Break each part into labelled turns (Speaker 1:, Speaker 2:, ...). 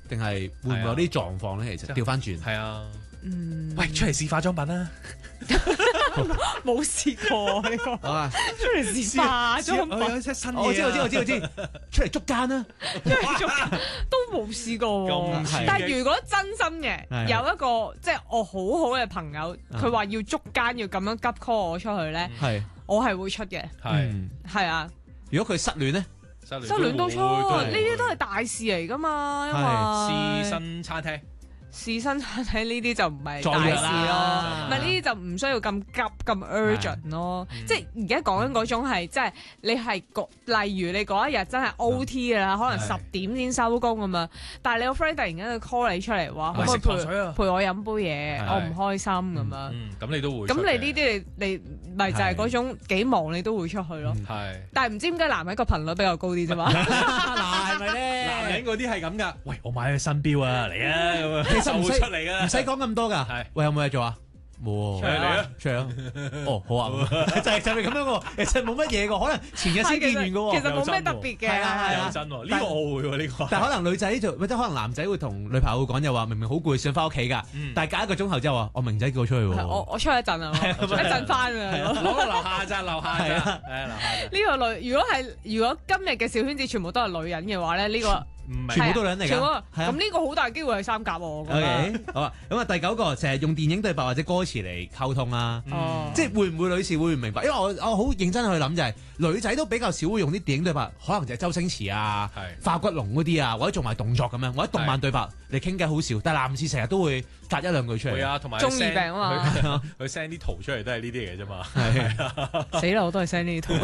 Speaker 1: 定係會唔會有啲狀況咧？其實調翻轉
Speaker 2: 係啊，喂，出嚟試化妝品啦！
Speaker 3: 冇試過呢個，
Speaker 1: 好啊，
Speaker 3: 出嚟試化妝品，
Speaker 2: 有隻新嘢啊，
Speaker 1: 我知，出嚟捉奸啦！
Speaker 3: 都冇試過喎。
Speaker 2: 咁刺激
Speaker 3: 但係如果真心嘅
Speaker 1: 係
Speaker 3: 有一個即係我好好嘅朋友，佢話要捉奸要咁樣急 call 我出去咧，
Speaker 1: 係
Speaker 3: 我係會出嘅。
Speaker 2: 係
Speaker 3: 係啊，
Speaker 1: 如果佢失戀咧，
Speaker 3: 失戀都出，呢啲都係大事嚟㗎嘛。因為
Speaker 2: 試新餐廳。
Speaker 3: 試新餐廳呢啲就唔係大
Speaker 1: 再約
Speaker 3: 事咯，
Speaker 1: 啦
Speaker 3: 唔係呢啲就唔需要咁急咁 urgent 咯。即係而家講緊嗰種係，即係你係例如你嗰一日真係 OT 㗎啦，可能10點先收工咁樣，但係你個 friend 突然間就 call 你出嚟話，可唔可以
Speaker 2: 食糖水啊
Speaker 3: 陪我飲杯嘢？我唔開心咁樣。
Speaker 2: 咁你都會。
Speaker 3: 咁你呢啲你咪就係嗰種幾忙你都會出去咯。
Speaker 2: 係。
Speaker 3: 但係唔知點解男人個頻率比較高啲啫嘛？
Speaker 1: 嗱係咪咧？
Speaker 2: 男人嗰啲係咁㗎。喂，我買咗新錶啊，嚟啊咁啊，
Speaker 1: 其實唔使
Speaker 2: 出嚟㗎，
Speaker 1: 唔使講咁多㗎。
Speaker 2: 係
Speaker 1: 喂，有冇嘢做啊？冇
Speaker 2: 出嚟啊！
Speaker 1: 出嚟啊！哦，好啊，就係咁樣喎。其實冇乜嘢㗎，可能前日先見完㗎喎。
Speaker 3: 其實冇咩特別嘅。
Speaker 1: 係啊
Speaker 2: 又真喎，呢個我會喎呢個。
Speaker 1: 但係可能女仔就或者可能男仔會同女朋友講，又話明明好攰，想翻屋企㗎，但係隔1個鐘後之後話，我明仔叫我出去喎。
Speaker 3: 我出一陣啊，一陣翻啊。
Speaker 2: 攞個樓下咋，樓下咋，係樓下咋。
Speaker 3: 呢個如果今日嘅小圈子全部都係女人嘅話咧，呢個
Speaker 1: 全部都女人嚟㗎。
Speaker 3: 咁呢個好大機會係三甲喎。我覺得。
Speaker 1: OK，好啊。咁啊，第9個成日用電影對白或者歌詞嚟溝通啦。即係會唔會女士會唔明白？因為我好認真去諗就係女仔都比較少會用啲電影對白，可能就係周星馳啊、化骨龍嗰啲啊，或者做埋動作咁樣，或者動漫對白嚟傾偈好笑。但係男士成日都會隔1兩句出嚟。
Speaker 2: 會啊，同埋
Speaker 3: 中二病啊嘛，
Speaker 2: 佢 send 啲圖出嚟都係呢啲嚟嘅啫嘛。
Speaker 3: 係死啦！我都係 send 呢啲圖。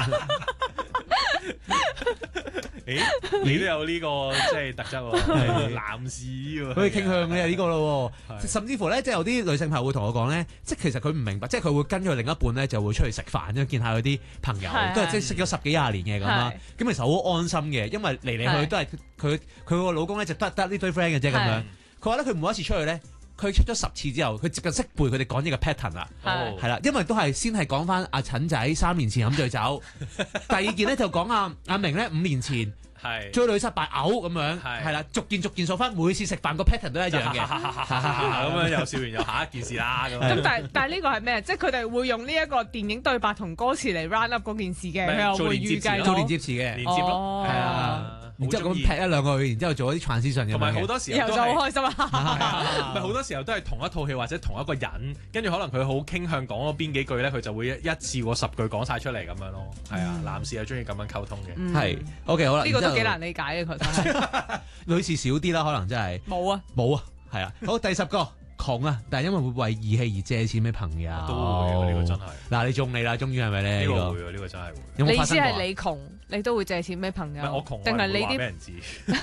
Speaker 2: 誒，你都有呢個即係特質喎，男士喎，
Speaker 1: 佢傾向嘅呢個咯，甚至乎咧，即係有啲女性朋友會同我講咧，即係其實佢唔明白，即係佢會跟佢另一半咧就會出去食飯，因為見下佢啲朋友都係即係識咗10幾20年嘅咁啦，咁其實好安心嘅，因為嚟嚟去去都係佢個老公咧就得呢堆 friend 嘅啫咁樣。佢話咧佢每一次出去咧，佢出咗10次之後，佢接近識背佢哋講嘢嘅 pattern 啦，係啦，因為都係先係講翻阿陳仔3年前飲醉酒，第二件咧就講阿明咧5年前。追女失敗嘔咁樣，係啦，逐件數翻，每次食飯個 pattern 都一樣嘅，
Speaker 2: 咁樣又笑完又下一件事啦。
Speaker 3: 咁但係呢個係咩？即係佢哋會用呢一個電影對白同歌詞嚟 round up 嗰件事嘅，佢又會預計
Speaker 1: 做連接詞嘅，
Speaker 2: 連接咯，係啊。
Speaker 1: 然之後咁劈1兩句，然之後做一啲 transition 嘅，
Speaker 2: 同埋好多時候
Speaker 3: 又就好開心啊！
Speaker 2: 唔係好多時候都係同一套戲或者同一個人，跟住可能佢好傾向講嗰邊幾句咧，佢就會一次過10句講晒出嚟咁樣咯。係啊，男士係中意咁樣溝通嘅。
Speaker 1: 係 OK 好啦，
Speaker 3: 呢個都幾難理解嘅，佢都
Speaker 1: 女士少啲啦，可能真係
Speaker 3: 冇啊，
Speaker 1: 係啊。好，第10個窮啊，但係因為會為義氣而借錢俾朋友，
Speaker 2: 都會呢個真係。嗱，
Speaker 1: 你中你啦，終於係咪咧？
Speaker 2: 呢個會，呢個真係會。
Speaker 1: 有冇發生過？
Speaker 3: 你意思係你窮，你都會借錢俾朋友？
Speaker 2: 我窮，
Speaker 3: 定係你啲
Speaker 2: 俾人知？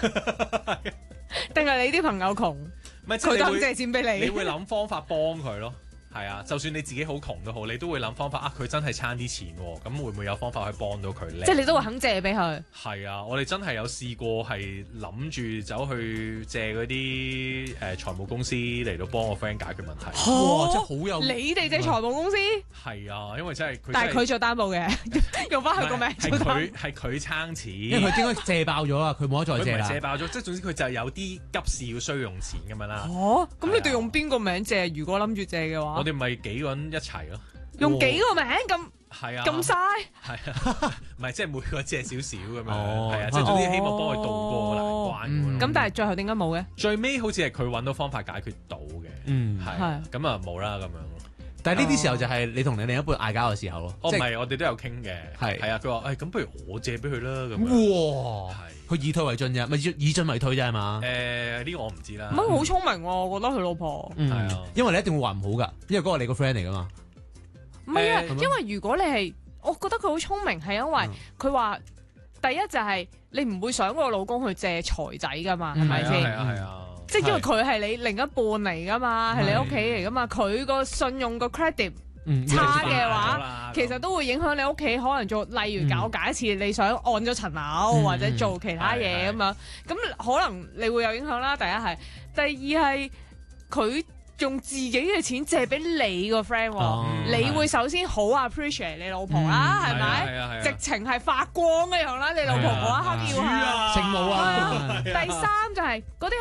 Speaker 3: 定係你啲朋友窮？佢都借錢俾你？
Speaker 2: 你會諗方法幫佢咯。係啊，就算你自己好窮都好，你都會諗方法啊！佢真係差啲錢喎，咁會唔會有方法去幫到佢咧？
Speaker 3: 即係你都會肯借俾佢？
Speaker 2: 係啊，我哋真係有試過係諗住走去借嗰啲財務公司嚟到幫我 friend 解決問題。
Speaker 1: 哇！真係好有
Speaker 3: 你哋借財務公司？
Speaker 2: 係啊，因為真係佢。
Speaker 3: 但係佢做擔保嘅，用翻佢個名。
Speaker 2: 係佢撐錢，
Speaker 1: 因為佢應該借爆咗啦，佢冇得再借啦。
Speaker 2: 借爆咗，即係總之佢就係有啲急事要需要用錢咁樣啦。
Speaker 3: 咁你哋用邊個名借？如果諗住借嘅話？
Speaker 2: 我哋咪幾個人一齊咯，
Speaker 3: 用幾個名咁
Speaker 2: 係啊，
Speaker 3: 咁嘥
Speaker 2: 係啊，唔係即係每個借少少咁樣，係啊，即係總之希望幫佢渡過個難關。
Speaker 3: 咁但係最後點解冇嘅？
Speaker 2: 最尾好似係佢揾到方法解決到嘅，係咁啊冇啦咁樣咯。
Speaker 1: 但係呢啲時候就係你同你另一半嗌交嘅時候咯。
Speaker 2: 唔係，我哋都有傾嘅，係啊。佢話咁不如我借俾佢啦咁。
Speaker 1: 哇！佢以退為進啫，咪以進為退啫係嘛？
Speaker 2: 呢個我唔知啦。
Speaker 3: 咁好聰明喎，我覺得佢老婆
Speaker 2: 係啊，
Speaker 1: 因為你一定會話唔好㗎，因為嗰個你個 friend 嚟㗎嘛。
Speaker 3: 唔係啊，因為如果你係，我覺得佢好聰明，係因為佢話第一就係你唔會想個老公去借財仔㗎嘛，係咪先？
Speaker 2: 係啊。
Speaker 3: 即係因為佢係你另一半嚟噶嘛，係你屋企嚟噶嘛，佢個信用個 credit 差嘅話，其實都會影響你屋企。可能做例如假設你想按咗層樓或者做其他嘢咁樣，咁可能你會有影響啦。第一係，第二係佢用自己嘅錢借俾你個 friend，你會首先好 appreciate 你老婆啦，係咪？直情係發光一樣啦，你老婆嗰一刻要係
Speaker 1: 聖母啊！
Speaker 3: 第三就係嗰啲